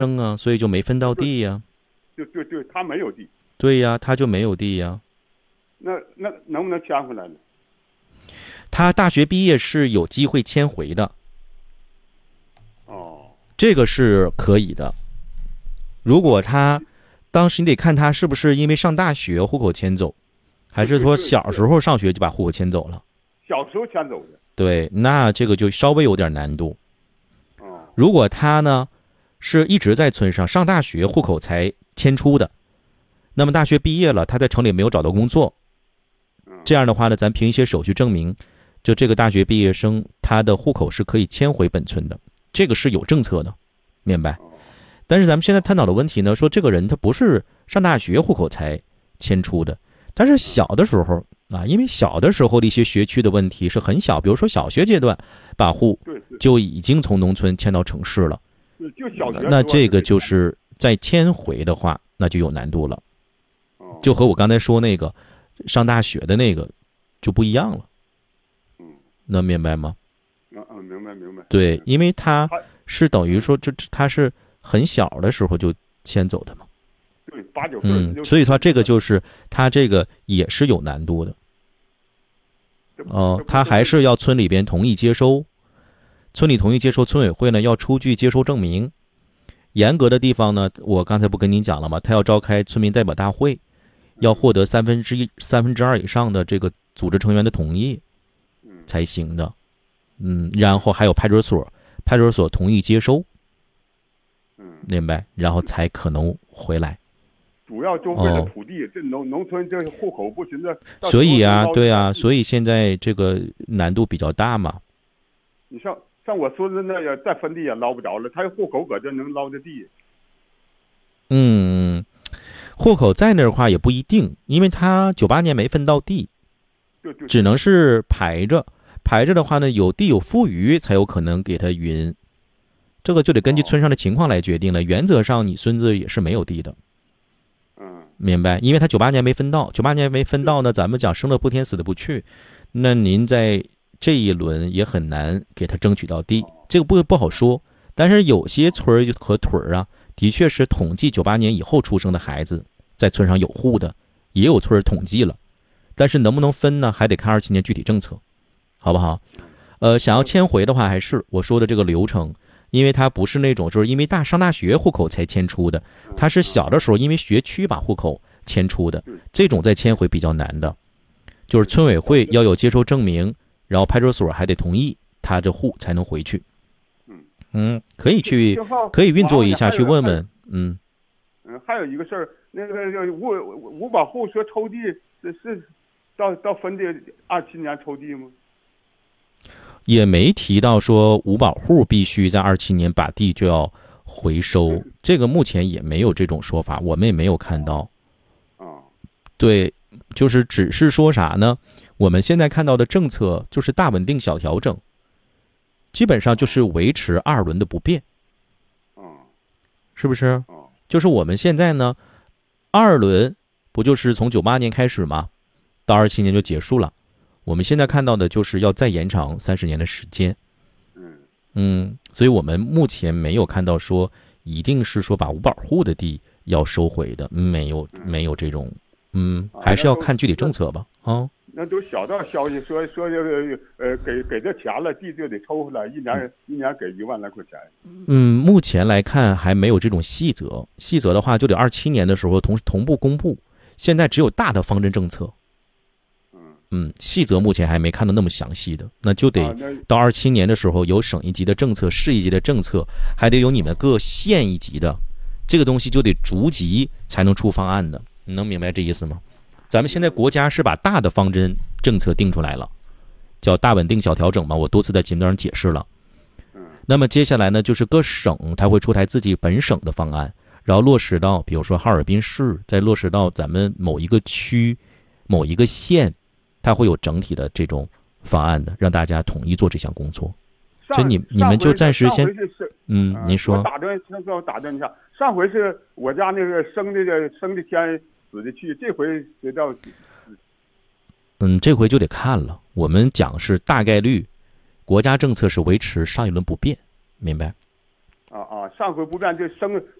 生啊，所以就没分到地呀。 对，他没有地。 对呀，他就没有地呀。 那能不能迁回来呢？ 他大学毕业是有机会迁回的， 哦， 这个是可以的。如果他当时你得看他是不是因为上大学户口迁走，还是说小时候上学就把户口迁走了。 小时候迁走的。 对，那这个就稍微有点难度。 哦， 如果他呢是一直在村上上大学，户口才迁出的，那么大学毕业了，他在城里没有找到工作，这样的话呢，咱凭一些手续证明，就这个大学毕业生他的户口是可以迁回本村的，这个是有政策的，明白？但是咱们现在探讨的问题呢，说这个人他不是上大学户口才迁出的，但是小的时候啊，因为小的时候的一些学区的问题是很小，比如说小学阶段把户就已经从农村迁到城市了， 就小学那这个就是再迁回的话，那就有难度了，就和我刚才说那个上大学的那个就不一样了，能明白吗？ 明白。 对，因为他是等于说他是很小的时候就迁走的嘛。 对，8、9岁。 所以说这个就是他这个也是有难度的。他还是要村里边同意接收，村里同意接收，村委会呢要出具接收证明。严格的地方呢，我刚才不跟您讲了吗？他要召开村民代表大会，要获得2/3以上的这个组织成员的同意才行的。然后还有派出所同意接收，明白？然后才可能回来。 主要就为了土地，这农村这户口不行的。 所以啊，对啊，所以现在这个难度比较大嘛。 你像我孙子那个再分地也捞不着了，他户口搁这能捞着地。 户口在那块也不一定，因为他98年没分到地，只能是排着。排着的话呢，有地有富余才有可能给他匀，这个就得根据村上的情况来决定了。原则上，你孙子也是没有地的。明白？因为他98年没分到，98年没分到呢，咱们讲生的不填，死的不去，那您在这一轮也很难给他争取到地，这个不好说。但是有些村和屯啊，的确是统计98年以后出生的孩子在村上有户的，也有村统计了，但是能不能分呢，还得看27年具体政策，好不好？想要迁回的话，还是我说的这个流程。因为他不是那种就是因为上大学户口才迁出的，他是小的时候因为学区把户口迁出的，这种再迁回比较难的，就是村委会要有接收证明，然后派出所还得同意，他这户才能回去。可以运作一下，去问问。 还有一个事儿，那个五保户说抽地是到分地27年抽地吗？ 也没提到说五保户必须在27年把地就要回收，这个目前也没有这种说法，我们也没有看到。对，就是只是说啥呢？我们现在看到的政策就是大稳定小调整，基本上就是维持2轮的不变。是不是？就是我们现在呢，2轮不就是从98年开始吗？到27年就结束了。我们现在看到的就是要再延长30年的时间，所以我们目前没有看到说一定是说把五保户的地要收回的，没有这种，还是要看具体政策吧。 那都小道消息说这个给这钱了，地就得抽回来，一年给1万来块钱。 目前来看还没有这种细则，细则的话就得27年的时候同步公布，现在只有大的方针政策。细则目前还没看到那么详细的，那就得到27年的时候有省一级的政策、市一级的政策，还得有你们各县一级的，这个东西就得逐级才能出方案的，你能明白这意思吗？咱们现在国家是把大的方针政策定出来了，叫大稳定小调整嘛，我多次在节目上解释了。那么接下来呢，就是各省它会出台自己本省的方案，然后落实到比如说哈尔滨市，再落实到咱们某一个区、某一个县。它会有整体的这种方案的，让大家统一做这项工作。所以你们就暂时先，您说。 我打断一下，上回是我家那个生的天死的去，这回得到。 这回就得看了。我们讲是大概率，国家政策是维持上一轮不变，明白？ 上回不变，这